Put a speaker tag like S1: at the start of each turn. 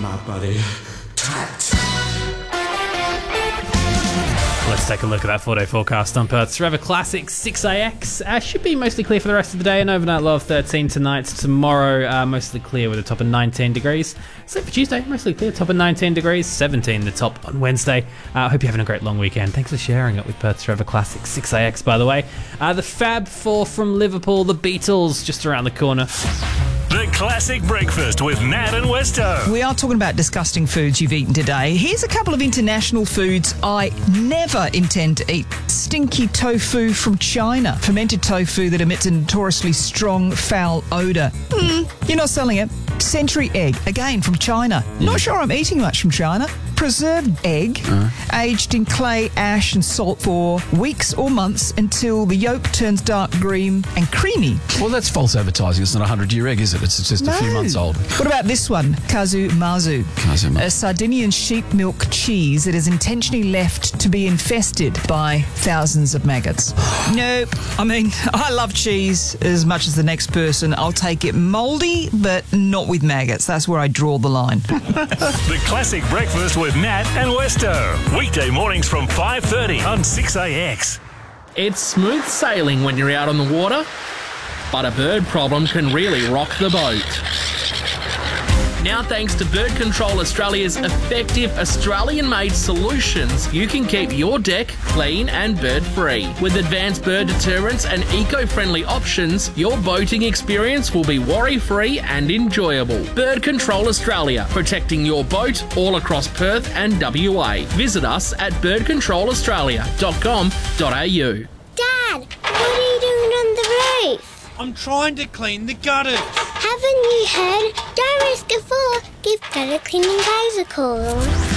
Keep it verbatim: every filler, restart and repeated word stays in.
S1: my buddy. Tat.
S2: Let's take a look at that four-day forecast on Perth's Forever Classic six A X. Uh, should be mostly clear for the rest of the day. An overnight low of thirteen tonight. Tomorrow, uh, mostly clear with a top of nineteen degrees. So for Tuesday, mostly clear, top of nineteen degrees. seventeen the top on Wednesday. I uh, hope you're having a great long weekend. Thanks for sharing it with Perth's Forever Classic six A X, by the way. Uh, the Fab Four from Liverpool, the Beatles, just around the corner.
S3: The Classic Breakfast with Nat and Westo.
S4: We are talking about disgusting foods you've eaten today. Here's a couple of international foods I never intend to eat. Stinky tofu from China. Fermented tofu that emits a notoriously strong, foul odour. Mm, you're not selling it. Century egg, again from China.
S1: Yeah.
S4: Not sure I'm eating much from China. Preserved egg, uh. aged in clay, ash and salt for weeks or months until the yolk turns dark green and creamy.
S5: Well, that's false advertising. It's not a hundred-year egg, is it? It's just
S4: no.
S5: a few months old.
S4: What about this one? Kazu Mazu.
S5: Kazu Mazu.
S4: A Sardinian sheep milk cheese that is intentionally left to be infested by thousands of maggots. Nope. I mean, I love cheese as much as the next person. I'll take it mouldy, but not with maggots. That's where I draw the line.
S3: The Classic Breakfast with Nat and Westo. Weekday mornings from five thirty on six A X.
S6: It's smooth sailing when you're out on the water, but a bird problem can really rock the boat. Now, thanks to Bird Control Australia's effective Australian-made solutions, you can keep your deck clean and bird-free. With advanced bird deterrents and eco-friendly options, your boating experience will be worry-free and enjoyable. Bird Control Australia, protecting your boat all across Perth and W A. Visit us at bird control australia dot com dot a u.
S7: Dad, what are you doing on the roof?
S8: I'm trying to clean the gutters.
S7: Haven't you heard? Don't risk a fall. Give gutter cleaning guys a call.